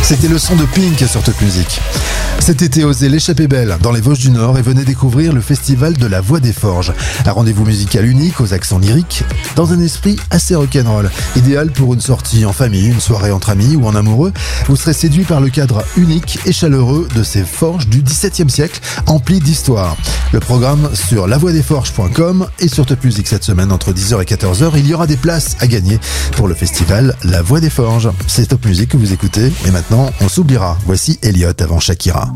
C'était le son de Pink sur Top Music. Cet été, osez l'échapper belle dans les Vosges du Nord et venez découvrir le festival de la Voix des Forges. Un rendez-vous musical unique aux accents lyriques, dans un esprit assez rock'n'roll. Idéal pour une sortie en famille, une soirée entre amis ou en amoureux. Vous serez séduit par le cadre unique et chaleureux de ces forges du XVIIe siècle, emplis d'histoire. Le programme sur lavoidesforges.com et sur Top Music cette semaine entre 10h et 14h. Il y aura des places à gagner pour le festival La Voix des Forges. C'est Top Music que vous écoutez et maintenant on s'oubliera. Voici Elliott avant Shakira.